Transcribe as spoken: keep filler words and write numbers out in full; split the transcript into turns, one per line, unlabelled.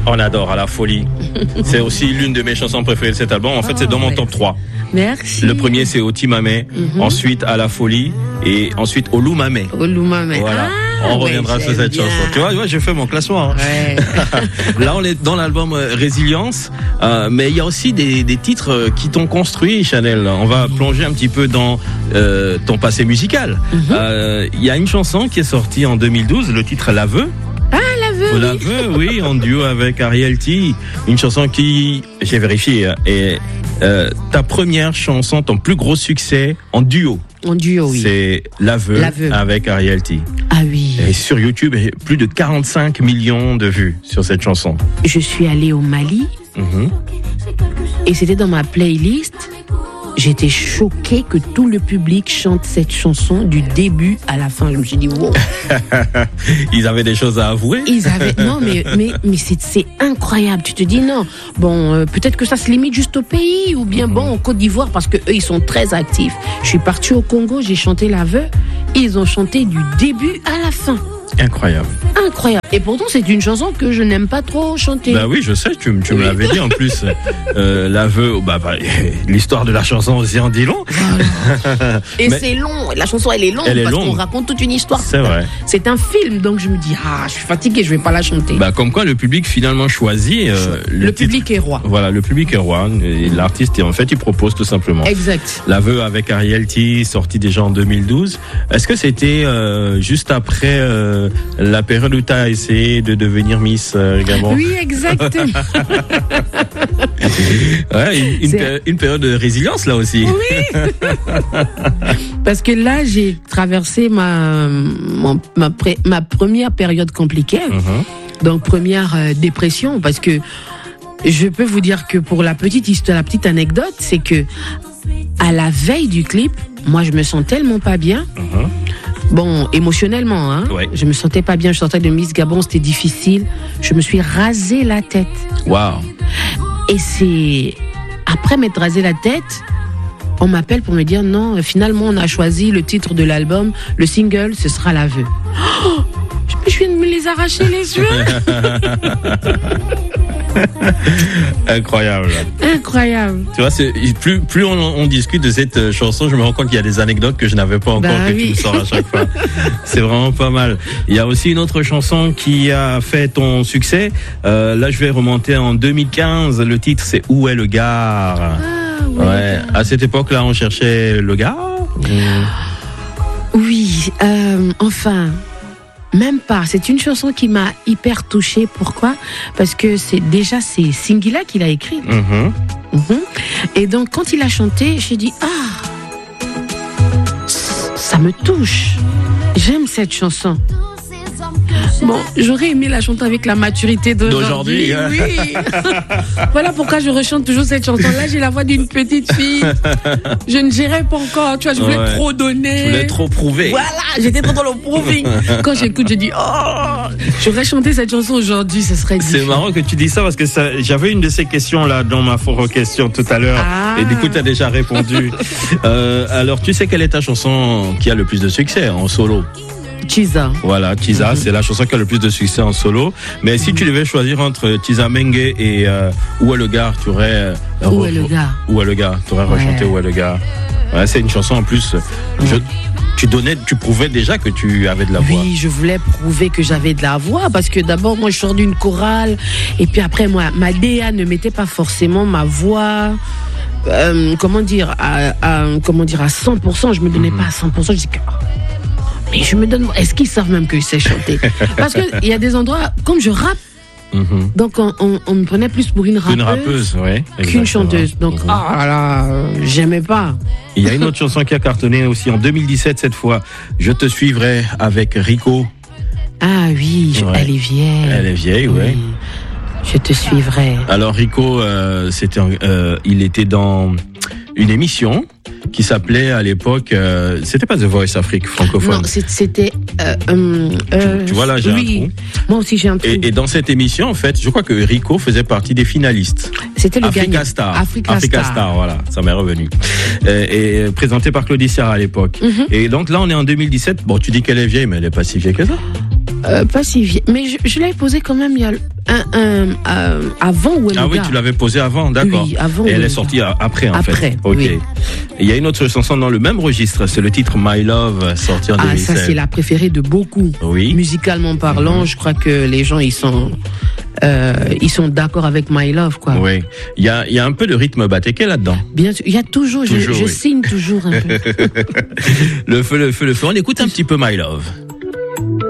On adore à la folie. C'est aussi l'une de mes chansons préférées de cet album. En fait, oh, c'est dans mon top trois.
Merci.
Le premier, c'est Otimame. Mm-hmm. Ensuite, à la folie. Et ensuite, Olumame.
Olumame.
Voilà.
Ah,
on reviendra
ouais,
sur cette
bien.
chanson. Tu vois, ouais, j'ai fait mon classement. Hein.
Ouais.
Là, on est dans l'album Résilience. Euh, mais il y a aussi des, des titres qui t'ont construit, Chanel. On va plonger un petit peu dans euh, ton passé musical. Il mm-hmm. euh, y a une chanson qui est sortie en deux mille douze. Le titre L'Aveu.
Ah, L'Aveu.
L'Aveu, oui, en duo avec Ariel T. Une chanson qui, j'ai vérifié, est euh, ta première chanson, ton plus gros succès en duo.
En duo, oui.
C'est L'Aveu, L'Aveu. Avec Ariel T.
Ah oui.
Et sur YouTube, plus de quarante-cinq millions de vues sur cette chanson.
Je suis allée au Mali. Mm-hmm. Et c'était dans ma playlist. J'étais choquée que tout le public chante cette chanson du début à la fin. Je me suis dit, wow.
Ils avaient des choses à avouer.
Ils avaient, non, mais, mais, mais c'est, c'est incroyable. Tu te dis, non, bon, euh, peut-être que ça se limite juste au pays, ou bien, mm-hmm. bon, en Côte d'Ivoire, parce que eux, ils sont très actifs. Je suis partie au Congo, j'ai chanté L'Aveu. Ils ont chanté du début à la fin.
Incroyable.
Incroyable. Et pourtant, c'est une chanson que je n'aime pas trop chanter.
Bah oui, je sais, tu, tu me l'avais dit en plus. Euh, L'Aveu, bah, bah, l'histoire de la chanson aussi en dit long.
Voilà. Et mais c'est long. La chanson, elle est longue elle est parce longue. Qu'on raconte toute une histoire.
C'est vrai.
C'est un film, donc je me dis, ah, je suis fatiguée, je vais pas la chanter.
Bah, comme quoi, le public finalement choisit. Euh,
le, le public est roi.
Voilà, le public est roi. Et l'artiste, en fait, il propose tout simplement.
Exact.
L'Aveu avec Ariel T, sorti déjà en deux mille douze. Est-ce que c'était euh, juste après euh, la période où tu as essayé de devenir Miss euh, Gabon?
Oui, exactement.
Ouais, une, une, péri- une période de résilience là aussi.
Oui. Parce que là, j'ai traversé ma ma, ma, pré, ma première période compliquée. Uh-huh. Donc première euh, dépression, parce que je peux vous dire que pour la petite histoire, la petite anecdote, c'est que à la veille du clip, moi je me sens tellement pas bien. Uh-huh. Bon, émotionnellement, hein. Ouais. Je me sentais pas bien. Je sortais de Miss Gabon, c'était difficile. Je me suis rasé la tête.
Waouh.
Et c'est après m'être rasé la tête, on m'appelle pour me dire non. Finalement, on a choisi le titre de l'album, le single, ce sera L'Aveu. Oh, je viens de me les arracher les yeux.
Incroyable.
Incroyable.
Tu vois, c'est, plus, plus on, on discute de cette chanson, je me rends compte qu'il y a des anecdotes que je n'avais pas encore, bah, que oui. Tu me sors à chaque fois. C'est vraiment pas mal. Il y a aussi une autre chanson qui a fait ton succès. Euh, là, je vais remonter en deux mille quinze. Le titre, c'est Où est le gars? Ah, ouais. Ouais. À cette époque-là, on cherchait le gars.
Oui. Euh, enfin. Même pas. C'est une chanson qui m'a hyper touchée. Pourquoi? Parce que c'est déjà c'est Singila qui l'a écrite. Mm-hmm. Mm-hmm. Et donc quand il a chanté, j'ai dit ah, ça me touche. J'aime cette chanson. Bon, j'aurais aimé la chanter avec la maturité d'aujourd'hui. d'aujourd'hui oui. Voilà pourquoi je rechante toujours cette chanson-là. J'ai la voix d'une petite fille. Je ne gérais pas encore. Tu vois, je voulais ouais. trop donner.
Je voulais trop prouver.
Voilà, j'étais trop dans le proving. Quand j'écoute, je dis oh, j'aurais chanté cette chanson aujourd'hui, ce serait différent.
C'est marrant que tu dis ça parce que ça, j'avais une de ces questions là dans ma forum question tout à l'heure ah. et du coup tu as déjà répondu. euh, alors, tu sais quelle est ta chanson qui a le plus de succès en solo?
Chiza.
Voilà, Chiza, mm-hmm. c'est la chanson qui a le plus de succès en solo. Mais mm-hmm. si tu devais choisir entre Chiza Mengue et euh, Où est le gars, tu aurais. Euh,
Où re- est le gars
Où est le gars, tu aurais ouais. rechanté Où est le gars. Ouais, c'est une chanson en plus. Mm-hmm. Je, tu donnais, tu prouvais déjà que tu avais de la voix.
Oui, je voulais prouver que j'avais de la voix parce que d'abord, moi, je sors d'une chorale et puis après, moi, ma D A ne mettait pas forcément ma voix. Euh, comment dire à, à, comment dire à cent pour cent. Je me donnais mm-hmm. pas à cent pour cent. Je dis que. Mais je me donne. Est-ce qu'ils savent même que je sais chanter? Parce que il y a des endroits comme je rappe. Mm-hmm. Donc on, on, on me prenait plus pour une rappeuse,
une rappeuse ouais,
qu'une chanteuse. Donc mm-hmm. ah oh là, j'aimais pas.
Il y a une autre chanson qui a cartonné aussi en deux mille dix-sept cette fois. Je te suivrai avec Rico.
Ah oui, ouais. Elle est vieille.
Elle est vieille, oui. Ouais.
Je te suivrai.
Alors Rico, euh, c'était, euh, il était dans une émission qui s'appelait à l'époque, euh, c'était pas The Voice Afrique francophone.
Non, c'était. Euh, euh,
tu, tu vois là, j'ai
oui,
un trou.
Moi aussi j'ai un trou.
Et, et dans cette émission, en fait, je crois que Rico faisait partie des finalistes.
C'était le
Africa
gagnant.
Star.
Africa,
Africa
Star.
Star, voilà, ça m'est revenu. Et, et présenté par Claudie Serra à l'époque. Mm-hmm. Et donc là, on est en deux mille dix-sept. Bon, tu dis qu'elle est vieille, mais elle est pas si vieille que ça.
euh, Pas si vieille. Mais je, je l'avais posée quand même il y a un, un, un avant Weluga.
Ah oui, tu l'avais posée avant, d'accord.
Oui, avant.
Et elle est sortie après, en
après,
fait. Ok.
Oui.
Il y a une autre chanson dans le même registre, c'est le titre My Love, sorti en deux mille sept.
Ah, ça c'est la préférée de beaucoup.
Oui.
Musicalement parlant, mm-hmm. je crois que les gens ils sont euh, ils sont d'accord avec My Love, quoi.
Oui. Il y a il y a un peu de rythme batéké là-dedans.
Bien sûr, il y a toujours, toujours je, je oui. signe toujours un peu.
Le feu, le feu, le feu. On écoute un petit peu My Love.